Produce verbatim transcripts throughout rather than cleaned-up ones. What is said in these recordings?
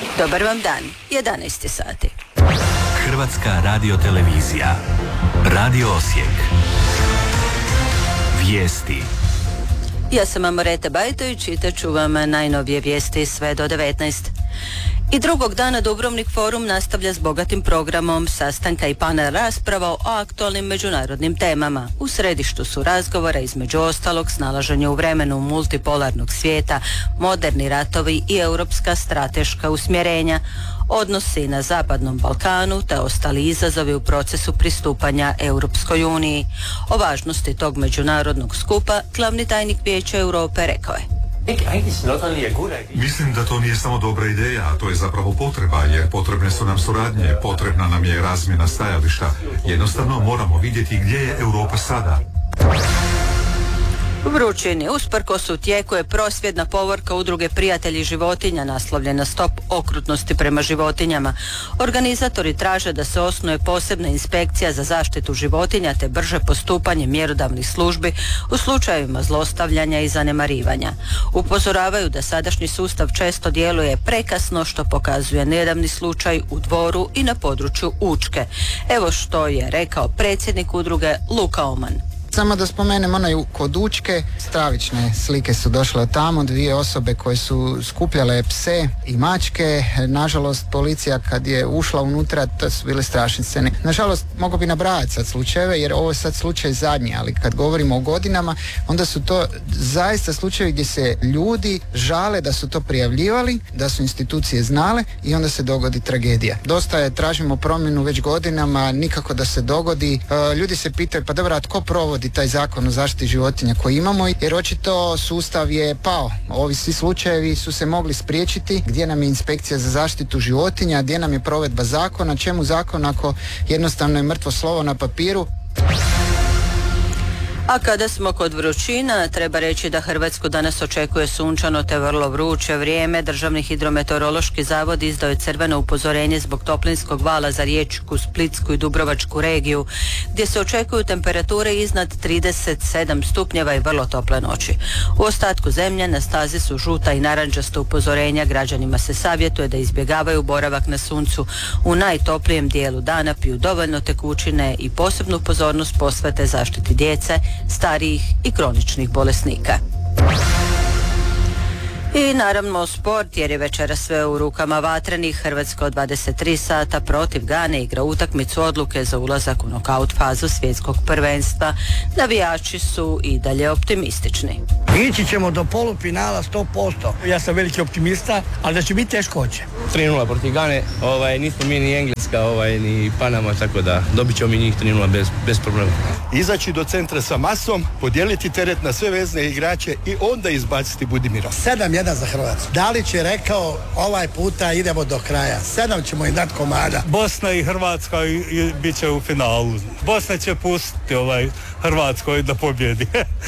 Dobar vam dan, jedanaest sati. Hrvatska radiotelevizija. Radio Osijek. Vijesti. Ja sam Amoreta Bajtović, čitat ću vam najnovije vijesti sve do devetnaest. I drugog dana Dubrovnik forum nastavlja s bogatim programom sastanka i panel rasprava o aktualnim međunarodnim temama. U središtu su razgovora između ostalog snalaženje u vremenu multipolarnog svijeta, moderni ratovi i europska strateška usmjerenja, odnosi na Zapadnom Balkanu te ostali izazovi u procesu pristupanja Europskoj uniji. O važnosti tog međunarodnog skupa glavni tajnik Vijeća Europe rekao je: Mislim da to nije samo dobra ideja, a to je zapravo potreba, jer potrebne su nam suradnje, potrebna nam je razmjena stajališta. Jednostavno moramo vidjeti gdje je Europa sada. U vrućini usprkos u tijeku je prosvjedna povorka udruge Prijatelji životinja naslovljena Stop okrutnosti prema životinjama. Organizatori traže da se osnuje posebna inspekcija za zaštitu životinja te brže postupanje mjerodavnih službi u slučajevima zlostavljanja i zanemarivanja. Upozoravaju da sadašnji sustav često djeluje prekasno, što pokazuje nedavni slučaj u Dvoru i na području Učke. Evo što je rekao predsjednik udruge Luka Oman. Samo da spomenem onaj kod Učke, stravične slike su došle od tamo, dvije osobe koje su skupljale pse i mačke. Nažalost, policija kad je ušla unutra, to su bile strašne scene. Nažalost, mogu bi nabrajati sad slučajeve, jer ovo je sad slučaj zadnji, ali kad govorimo o godinama, onda su to zaista slučajevi gdje se ljudi žale da su to prijavljivali, da su institucije znale i onda se dogodi tragedija. Dosta je, tražimo promjenu već godinama, nikako da se dogodi. E, ljudi se pitaju, pa dobro, a tko provodi taj zakon o zaštiti životinja koji imamo, jer očito sustav je pao. Ovi svi slučajevi su se mogli spriječiti. Gdje nam je inspekcija za zaštitu životinja, gdje nam je provedba zakona, čemu zakon ako jednostavno je mrtvo slovo na papiru. A kada smo kod vrućina, treba reći da Hrvatsku danas očekuje sunčano te vrlo vruće vrijeme. Državni hidrometeorološki zavod izdao je crveno upozorenje zbog toplinskog vala za Riječku, Splitsku i Dubrovačku regiju, gdje se očekuju temperature iznad trideset sedam stupnjeva i vrlo tople noći. U ostatku zemlje na stazi su žuta i narančasta upozorenja. Građanima se savjetuje da izbjegavaju boravak na suncu u najtoplijem dijelu dana, piju dovoljno tekućine i posebnu pozornost posvete zaštiti djece, starijih i kroničnih bolesnika. I naravno sport, jer je večera sve u rukama vatrenih. Hrvatska od dvadeset tri sata protiv Gane igra utakmicu odluke za ulazak u nokaut fazu svjetskog prvenstva. Navijači su i dalje optimistični. Ići ćemo do polufinala sto posto. Ja sam veliki optimista, ali da će biti teškoće. tri nula protiv Gane, ovaj, nismo mi ni Engleska, ovaj, ni Panama, tako da dobit ćemo mi njih tri nula bez, bez problema. Izaći do centra sa masom, podijeliti teret na sve vezne igrače i onda izbaciti Budimira. sedam jedan za Hrvatsku. Dalić je rekao, ovaj puta idemo do kraja. sedam ćemo im dati komada. Bosna i Hrvatska i, i bit će u finalu. Bosna će pustiti ovaj Hrvatskoj da pobjedi.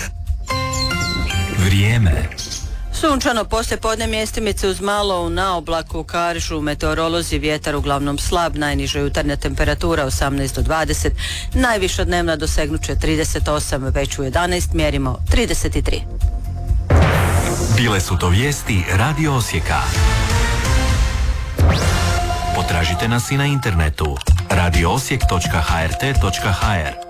Vrijeme. Sunčano poslije podne mjestimice uz malo na oblaku, kažu meteorolozi, vjetar uglavnom slab, najniža jutarnja temperatura osamnaest do dvadeset, najviša dnevna dosegnuće trideset osam, već u jedanaest mjerimo trideset tri. Bile su to vijesti Radio Osijeka. Potražite nas i na internetu radio osijek točka h r t točka h r.